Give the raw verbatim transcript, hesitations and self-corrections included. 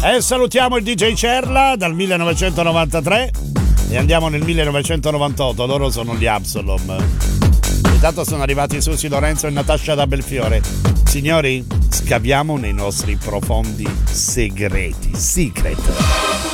E salutiamo il D J Cerla dal millenovecentonovantatré e andiamo nel millenovecentonovantotto. Loro sono gli Absalom. Intanto sono arrivati Susi Lorenzo e Natascia da Belfiore. Signori, scaviamo nei nostri profondi segreti. Secret.